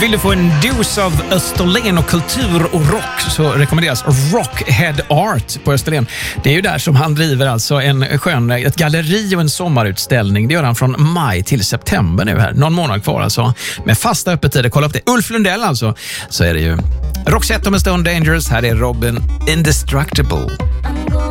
Vill du få en dos av Österlen och kultur och rock så rekommenderas Rockhead Art på Österlen. Det är ju där som han driver alltså ett galleri och en sommarutställning. Det gör han från maj till september nu här. Någon månad kvar alltså. Med fasta öppettider. Kolla upp det. Ulf Lundell alltså. Så är det ju. Roxette om en stund, Dangerous. Här är Robin Indestructible.